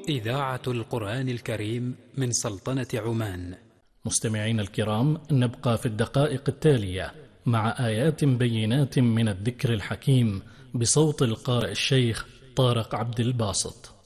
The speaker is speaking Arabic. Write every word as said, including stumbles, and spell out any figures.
إذاعة القرآن الكريم من سلطنة عمان. مستمعين الكرام، نبقى في الدقائق التالية مع آيات بينات من الذكر الحكيم بصوت القارئ الشيخ طارق عبد الباسط.